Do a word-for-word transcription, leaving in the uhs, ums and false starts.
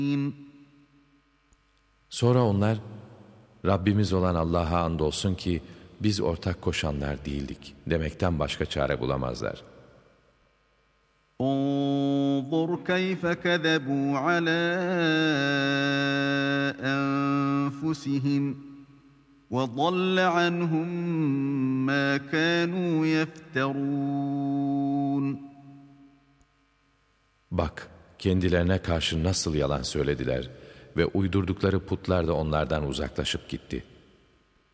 Sonra onlar, Rabbimiz olan Allah'a andolsun ki biz ortak koşanlar değildik demekten başka çare bulamazlar. انظُرْ كَيْفَ كَذَبُوا عَلَى أَنفُسِهِمْ وَضَلَّ عَنْهُمْ مَا كَانُوا يَفْتَرُونَ Bak, kendilerine karşı nasıl yalan söylediler ve uydurdukları putlar da onlardan uzaklaşıp gitti.